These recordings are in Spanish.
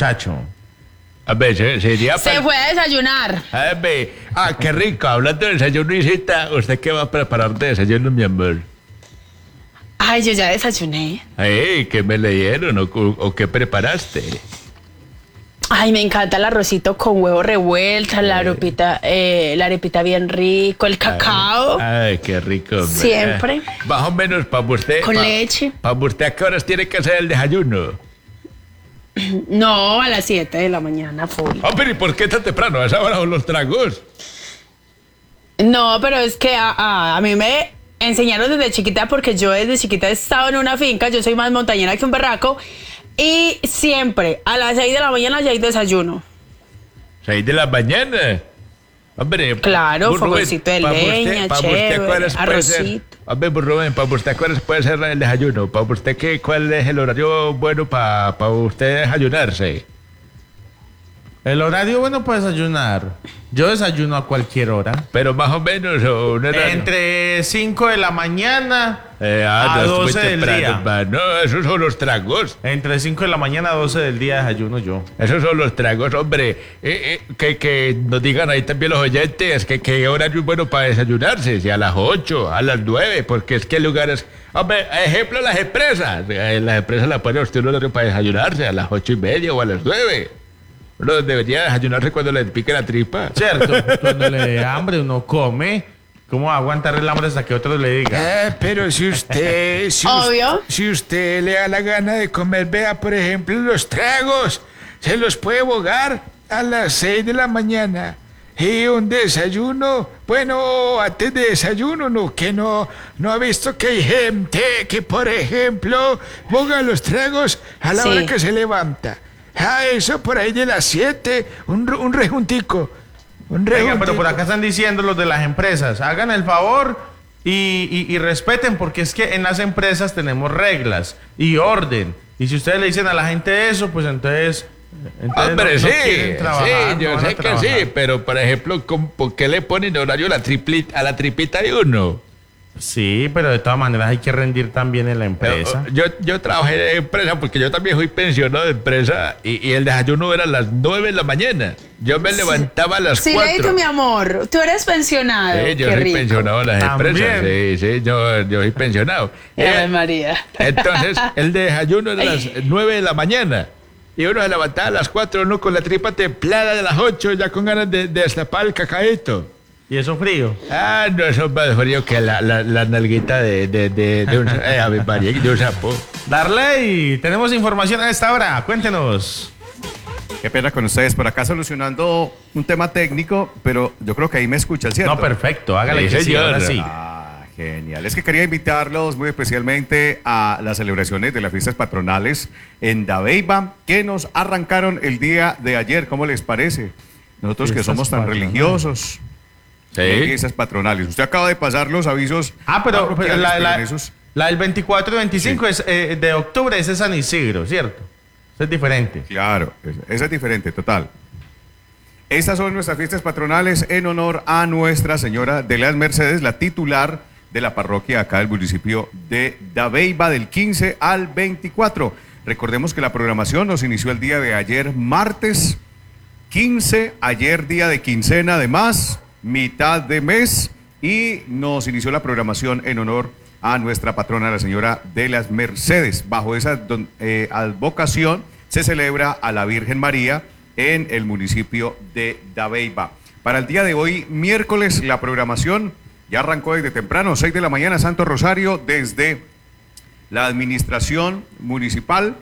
muchacho. A ver, sería Se fue a desayunar. A ver, qué rico. Hablando de desayuno, Isita, ¿usted qué va a preparar de desayuno, mi amor? Ay, yo ya desayuné. Ay, ¿qué me leyeron o qué preparaste? Ay, me encanta el arrocito con huevo revuelta, la arepita bien rico, el cacao. Ay, qué rico. Hombre. Siempre. Más o menos para usted. Con leche. ¿Para usted a qué horas tiene que hacer el desayuno? No, a las 7 de la mañana, full. Pero ¿y por qué tan temprano? ¿A esa hora son los tragos? No, pero es que a mí me enseñaron desde chiquita, porque yo desde chiquita he estado en una finca, yo soy más montañera que un berraco, y siempre a las 6 de la mañana ya hay desayuno. 6 de la mañana. Hombre, Claro, fogoncito de leña, chévere, arrocito. Hombre, Rubén, para usted, ¿cuál puede ser el desayuno? ¿Para usted cuál es el horario bueno para usted desayunarse? El horario bueno para desayunar. Yo desayuno a cualquier hora. Pero más o menos, o un horario. Entre 5 de la mañana a no, 12 del temprano, día. hermano. No, esos son los tragos. Entre 5 de la mañana a 12 del día desayuno yo. Esos son los tragos, hombre. Que nos digan ahí también los oyentes que horario es bueno para desayunarse. Si a las 8, a las 9, porque es que lugares. Hombre, ejemplo, las empresas. Las empresas la ponen a usted un horario para desayunarse a las 8:30 o a las 9. Uno debería desayunarse cuando le pique la tripa. Cierto, cuando le dé hambre uno come. ¿Cómo va a aguantar el hambre hasta que otro le diga? Pero si usted... Obvio. Si usted le da la gana de comer, vea, por ejemplo, los tragos. Se los puede bogar a las 6 de la mañana. Y un desayuno, bueno, antes de desayuno, no ha visto que hay gente que, por ejemplo, boga los tragos a la hora que se levanta. Eso por ahí de las 7, un rejuntico. Venga, pero por acá están diciendo los de las empresas, hagan el favor y respeten, porque es que en las empresas tenemos reglas y orden. Y si ustedes le dicen a la gente eso, pues entonces hombre, no quieren trabajar, yo sé que sí, pero por ejemplo, ¿por qué le ponen horario a la tripita de uno? Sí, pero de todas maneras hay que rendir también en la empresa. Yo trabajé en empresa porque yo también fui pensionado de empresa y el desayuno era a las 9 de la mañana. Yo me levantaba a las 4. Sí, Leito, mi amor, tú eres pensionado. Sí, yo Qué soy rico. pensionado de las empresas. Sí, yo soy pensionado. Ave María. Entonces, el desayuno era a las 9 de la mañana. Y uno se levantaba a las 4, uno con la tripa templada de las 8, ya con ganas de destapar el cacaíto. ¿Y eso frío? No, eso es más frío que la nalguita de un sapo. Darley, tenemos información a esta hora, cuéntenos. Qué pena con ustedes, por acá solucionando un tema técnico, pero yo creo que ahí me escuchan, ¿cierto? No, perfecto, hágale que sí, ahora sí. Genial. Es que quería invitarlos muy especialmente a las celebraciones de las fiestas patronales en Dabeiba, que nos arrancaron el día de ayer. ¿Cómo les parece? Nosotros que somos tan religiosos. Sí. Fiestas patronales. Usted acaba de pasar los avisos. Pero esos... la del 24 y 25 sí. es de octubre, ese es San Isidro, ¿cierto? Eso es diferente. Claro, esa es diferente, total. Estas son nuestras fiestas patronales en honor a Nuestra Señora de las Mercedes, la titular de la parroquia acá del municipio de Dabeiba, del 15 al 24. Recordemos que la programación nos inició el día de ayer, martes 15, ayer día de quincena además, mitad de mes, y nos inició la programación en honor a nuestra patrona, la Señora de las Mercedes. Bajo esa advocación se celebra a la Virgen María en el municipio de Dabeiba. Para el día de hoy, miércoles, la programación ya arrancó desde temprano, 6 de la mañana, Santo Rosario, desde la administración municipal.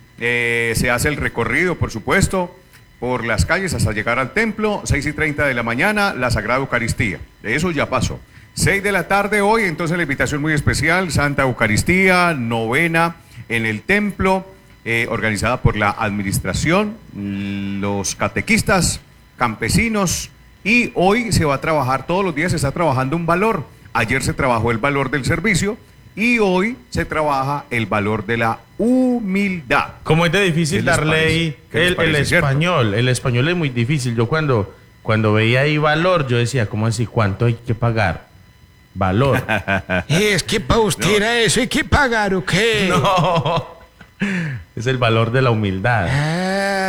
Se hace el recorrido, por supuesto, por las calles hasta llegar al templo. 6:30 de la mañana, la Sagrada Eucaristía. De eso ya pasó. 6 de la tarde hoy, entonces la invitación muy especial, Santa Eucaristía, novena en el templo, organizada por la administración, los catequistas, campesinos, y hoy se va a trabajar, todos los días se está trabajando un valor. Ayer se trabajó el valor del servicio y hoy se trabaja el valor de la humildad. Como es de difícil darle el español. El español es muy difícil. Yo cuando veía ahí valor, yo decía, ¿cómo así? ¿Cuánto hay que pagar? Valor. Es que para usted era eso, ¿hay que pagar o qué? No. Es el valor de la humildad.